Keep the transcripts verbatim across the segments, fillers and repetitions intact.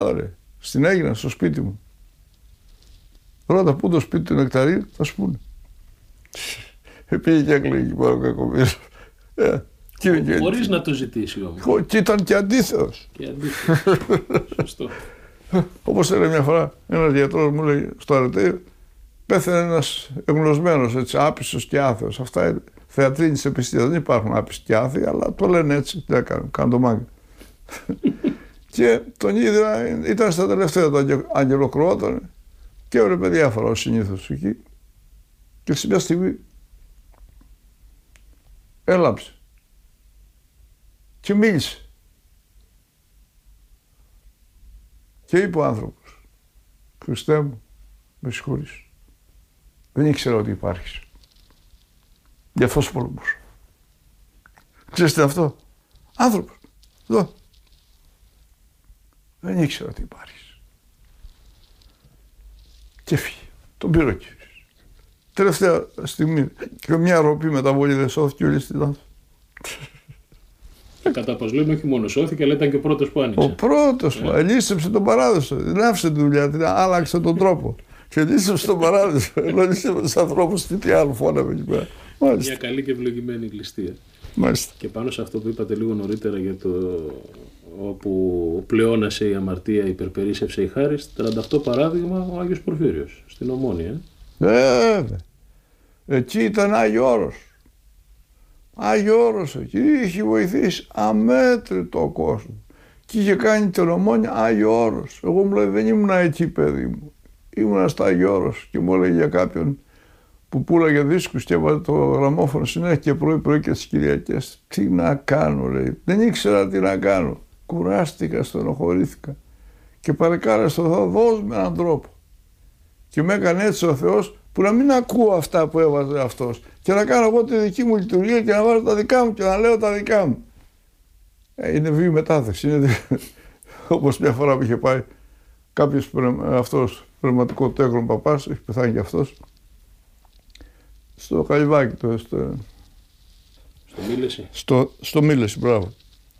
Ωραία. Στην Έγινα, στο σπίτι μου. Ρώτα πού το σπίτι του Νεκταρίου, θα σου πούνε. Πήγε και έκλαιγε εκεί πέρα ο Κακομοίρης. Χωρίς να το ζητήσει όμως. Και ήταν και αντίθετος. Και αντίθετος. Σωστό. Όπως έλεγε μια φορά ένας γιατρός μου λέει στο Αρετέιο, πέθανε ένας εγνωσμένος, έτσι, άπιστος και άθεος. Αυτά είναι θεατρίνη της επιστήμης. Δεν υπάρχουν άπιστοι και άθεοι, αλλά το λένε έτσι. Τι να κάνουν, κάνουν το μάγκα. Και τον είδα, ήταν στα τελευταία του αγγελοκροότανε και έβλεπε διάφορα ως συνήθως εκεί. Και σε μια στιγμή έλαψε και μίλησε. Και είπε ο άνθρωπος, Χριστέ μου, με συγχωρείς, δεν ήξερα ότι υπάρχεις. Γι' αυτό σου πολεμούσα. Ξέρεις τι αυτό, άνθρωπος, εδώ. Δεν ήξερα ότι υπάρχεις. Και φύγε, τον πήρε ο Κύριος. Τελευταία στιγμή, και μια ροπή μεταβολή δεν σώθηκε όλη στην λάθος. Και κατά πως λέμε, όχι μόνο σώθηκε, αλλά ήταν και ο πρώτος που άνοιξε. Ο πρώτος που ελίστεψε τον παράδοσο. Δεν άφησε τη δουλειά, την άλλαξε τον τρόπο. Και ελίστεψε τον παράδοσο. Ενώ ελίστεψε τους ανθρώπους, τι άλλο φώναμε εκεί πέρα. Μια καλή και ευλογημένη ληστεία. Μάλιστα. Και πάνω σε αυτό που είπατε λίγο νωρίτερα για το όπου πλεόνασε η αμαρτία, υπερπερίσσευσε η χάρις, τριάντα οκτώ παράδειγμα ο Άγιος Πορφύριος στην Ομόνια. Βέβαια. Εκεί ήταν Άγιο Όρος. Άγιο Όρος εκεί, είχε βοηθήσει αμέτρητο κόσμο. Και είχε κάνει την Ομόνια Άγιο Όρος. Εγώ μου λέει δεν ήμουνα εκεί παιδί μου. Ήμουνα στο Άγιο Όρος και μου έλεγε για κάποιον που πουλάγε δίσκους και έβαζε το γραμμόφωνο συνέχεια και πρωί πρωί και τις Κυριακές. Τι να κάνω λέει. Δεν ήξερα τι να κάνω. Κουράστηκα, στενοχωρήθηκα. Και παρεκάλεσα στον Θεό, δώσ' με έναν τρόπο. Και με έκανε έτσι ο Θεός που να μην ακούω αυτά που έβαζε αυτός και να κάνω εγώ τη δική μου λειτουργία και να βάζω τα δικά μου και να λέω τα δικά μου. Ε, είναι βίη μετάθεση. Είναι όπως μια φορά που είχε πάει κάποιος αυτός πνευματικό τέκνο παπάς, έχει πεθάνει και αυτός, στο Καλυβάκι, το, στο, στο Μήλεση. Στο, στο Μήλεση, μπράβο.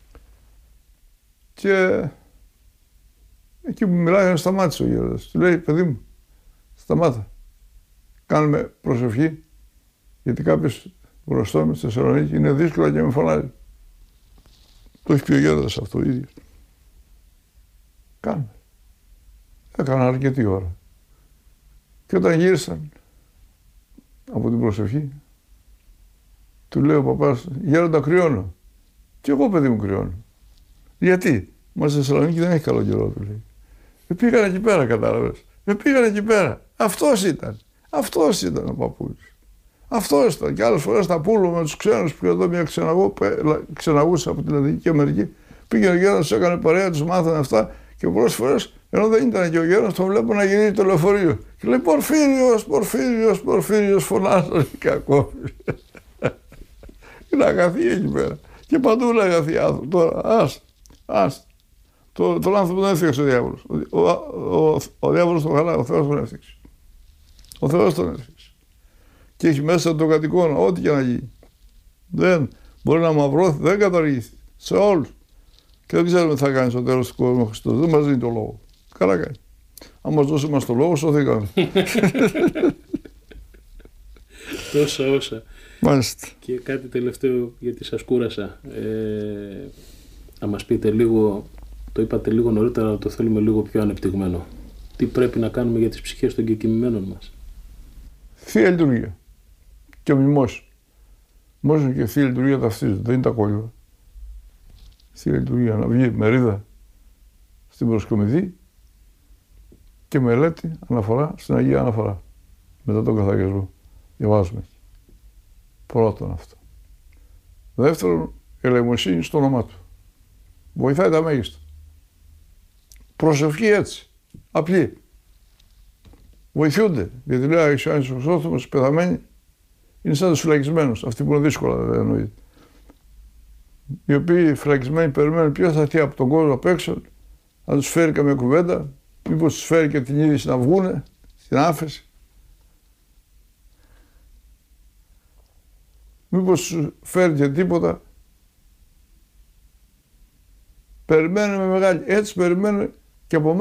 Και εκεί που μιλάει σταμάτησε ο γέροντας. Του λέει, παιδί μου, σταμάτα. Κάνουμε προσευχή, γιατί κάποιος γνωστό με στη Θεσσαλονίκη είναι δύσκολα και με φωνάζει. Το έχει πει ο γέροντας αυτό ο ίδιος. Κάνουμε. Έκανα αρκετή ώρα. Και όταν γύρισαν από την προσευχή, του λέει ο παπάς, γέροντα κρυώνω. Και εγώ παιδί μου κρυώνω. Γιατί, μα στη Θεσσαλονίκη δεν έχει καλό καιρό, του λέει. Ε, πήγαν εκεί πέρα, κατάλαβες. Ε, πήγαν εκεί πέρα. Αυτός ήταν. Αυτός ήταν ο παππούλης. Αυτός ήταν. Και άλλες φορές τα πούλω με τους ξένους που εδώ μια ξεναγού, ξεναγούσα από την Ελληνική Αμερική. Πήγαινε ο γέροντας, έκανε παρέα, τους μάθανε αυτά και πολλές φορές, ενώ δεν ήταν και ο γέροντας, τον βλέπω να γυρίζει το λεωφορείο. Και λέει Πορφύριος, Πορφύριος, Πορφύριος, φωνάζανε και ακόμη. Είναι αγαθή εκεί πέρα. Και παντού είναι αγαθή άνθρωποι. Τώρα, ας, ας. Το, τον άνθρωπο δεν έφτιαξε ο διάβολος. Ο, ο, ο, ο διάβολος τον χαλάει, ο Θεός τον έφτιαξε. Ο Θεός τον έφτιαξε. Και έχει μέσα τον κατοικώνα, ό,τι και να γίνει. Δεν μπορεί να μαυρώθει, δεν καταργήσει. Σε όλους. Και δεν ξέρουμε τι θα κάνει στο τέλος του κόσμου ο Χριστός. Δεν μας δίνει το λόγο. Καλά κάνει. Αν μας δώσει μας το λόγο, σωθήκαμε. Τόσα όσα. Μάλιστα. Και κάτι τελευταίο, γιατί σας κούρασα. Ε, να μας πείτε λίγο, το είπατε λίγο νωρίτερα, αλλά το θέλουμε λίγο πιο ανεπτυγμένο. Τι πρέπει να κάνουμε για τις ψυχές των κεκοιμημένων μας. Θεία λειτουργία. Και μνημόσυνο. Μνημόσυνο και θεία λειτουργία ταυτίζονται, δεν είναι τα κόλληβα. Θεία λειτουργία, να βγει μερίδα στην προσκομιδή και μελέτη αναφορά στην Αγία Αναφορά. Μετά τον καθαγιασμό. Διαβάζουμε. Πρώτον αυτό. Δεύτερον, ελεημοσύνη στο όνομά του. Βοηθάει τα μέγιστα. Προσευχή έτσι. Απλή. Βοηθούνται. Γιατί λέει ο Ιωάννης ο Χρυσόστομος, οι πεθαμένοι είναι σαν τους φυλακισμένους. Αυτοί που είναι δύσκολα δεν εννοείται. Οι οποίοι φυλακισμένοι περιμένουν ποιος θα έρθει από τον κόσμο απ' έξω, να τους φέρει καμία κουβέντα, μήπως τους φέρει και την είδηση να βγούνε στην άφεση. Μήπως σου φέρει και τίποτα. Περιμένουμε μεγάλη. Έτσι περιμένουμε Και από